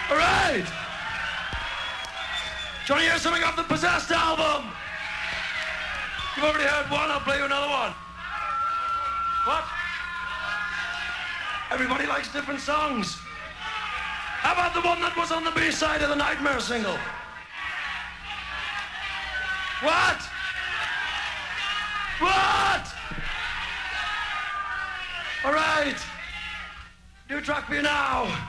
All right. Do you want to hear something off the Possessed album? You've already heard one, I'll play you another one. What? Everybody likes different songs. How about the one that was on the B-side of the Nightmare single? What? What? All right. New track for you now.